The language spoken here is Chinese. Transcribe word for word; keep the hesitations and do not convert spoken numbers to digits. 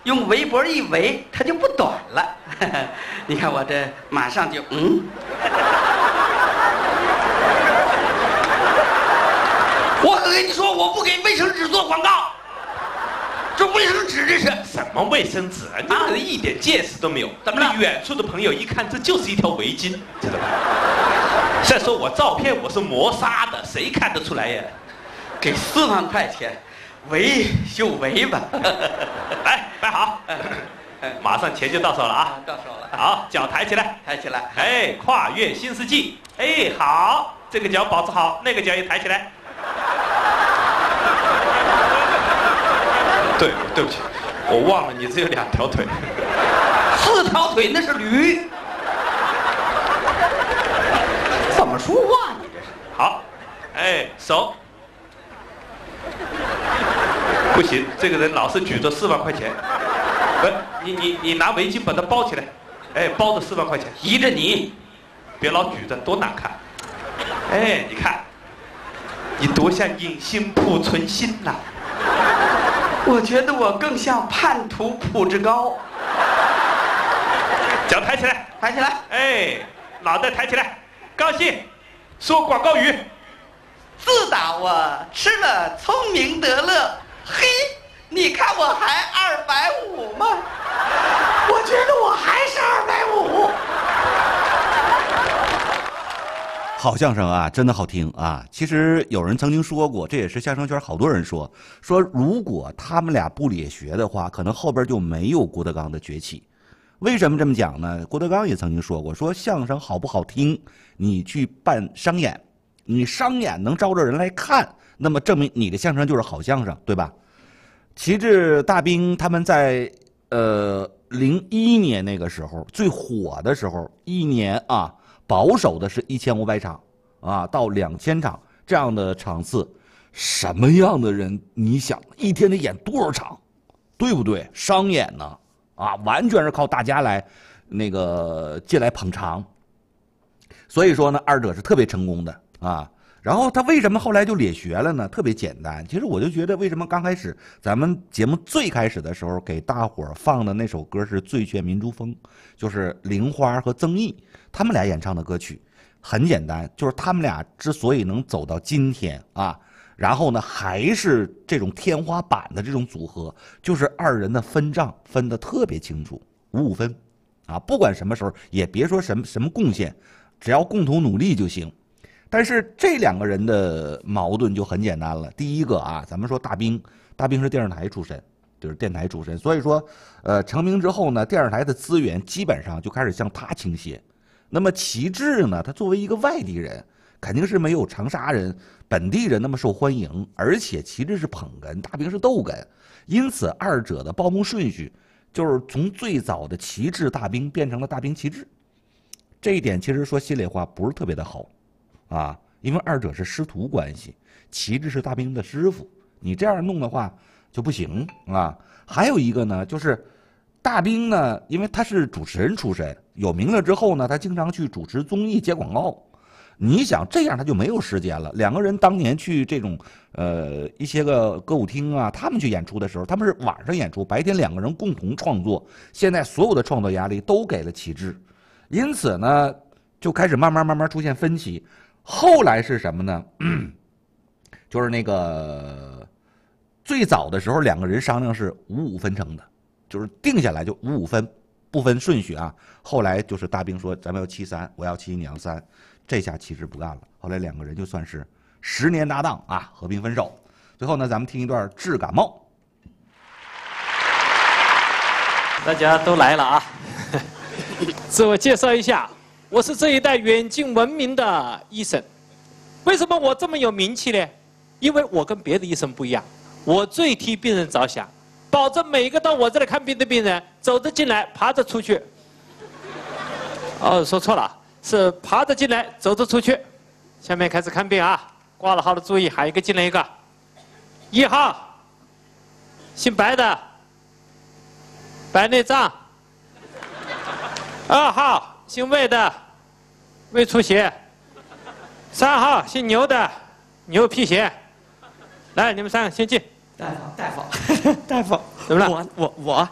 用围脖一围，它就不短了。你看我这马上就嗯。我可跟你说，我不给卫生纸做广告。这卫生纸这是什么卫生纸啊？你这人一点见识都没有。 怎么了？ 远处的朋友一看，这就是一条围巾，知道吧？再说我照片我是磨砂的，谁看得出来呀？ 给四万块钱，围就围吧。 来，摆好，马上钱就到手了啊！ 到手了。 好，脚抬起来， 抬起来。 哎，跨越新世纪。哎，好，这个脚保持好，那个脚也抬起来。对，对不起，我忘了你只有两条腿。 四条腿那是驴。怎么说话你这是？ 好，哎，手。不行，这个人老是举着四万块钱。不，你你你拿围巾把它包起来，哎，包着四万块钱， 依着你， 别老举着，多难看。哎，你看，你多像隐形蒲存昕呐！ 我觉得我更像叛徒朴志高。 脚抬起来， 抬起来， 哎，脑袋抬起来，高兴，说广告语。 自打我吃了聪明得乐，嘿，你看我还二百五吗？我觉得我还是二百五。 好相声啊，真的好听啊！其实有人曾经说过，这也是相声圈好多人说，说如果他们俩不列学的话，可能后边就没有郭德纲的崛起。为什么这么讲呢？郭德纲也曾经说过，说相声好不好听，你去办商演，你商演能招着人来看，那么证明你的相声就是好相声，对吧？旗帜大兵他们在呃零一年那个时候最火的时候，一年啊。保守的是一千五百场，啊，到两千场这样的场次，什么样的人？你想一天得演多少场，对不对？商演呢，啊，完全是靠大家来那个进来捧场。所以说呢，二者是特别成功的啊。然后他为什么后来就列学了呢？特别简单，其实我就觉得，为什么刚开始咱们节目最开始的时候给大伙儿放的那首歌是《醉拳民族风》，就是玲花和曾毅他们俩演唱的歌曲。很简单，就是他们俩之所以能走到今天啊，然后呢还是这种天花板的这种组合，就是二人的分账分得特别清楚，五五分啊，不管什么时候，也别说什么什么贡献，只要共同努力就行。但是这两个人的矛盾就很简单了。第一个啊，咱们说大兵，大兵是电视台出身，就是电台出身，所以说，呃，成名之后呢，电视台的资源基本上就开始向他倾斜。那么旗帜呢，他作为一个外地人，肯定是没有长沙人、本地人那么受欢迎，而且旗帜是捧哏，大兵是逗哏，因此二者的报幕顺序就是从最早的旗帜大兵变成了大兵旗帜。这一点其实说心里话不是特别的好。啊，因为二者是师徒关系，旗帜是大兵的师傅，你这样弄的话就不行啊。还有一个呢，就是大兵呢，因为他是主持人出身，有名了之后呢，他经常去主持综艺、接广告。你想这样他就没有时间了。两个人当年去这种呃一些个歌舞厅啊，他们去演出的时候，他们是晚上演出，白天两个人共同创作。现在所有的创作压力都给了旗帜，因此呢，就开始慢慢慢慢出现分歧。后来是什么呢？就是那个最早的时候，两个人商量是五五分成的，就是定下来就五五分，不分顺序啊。后来就是大兵说咱们要七三，我要七，你要三，这下旗帜不干了。后来两个人就算是十年搭档啊，和平分手。最后呢，咱们听一段《治感冒》。 大家都来了啊！自我介绍一下。我是这一代远近闻名的医生，为什么我这么有名气呢？因为我跟别的医生不一样，我最替病人着想，保证每个到我这里看病的病人走着进来，爬着出去。哦，说错了，是爬着进来，走着出去。下面开始看病啊，挂了号的注意，喊一个进来一个。一号，姓白的，白内障。二号。姓魏的，胃出血。三号姓牛的，牛皮癣。来，你们三个先进。 大夫，大夫，大夫， 怎么了？ 我我我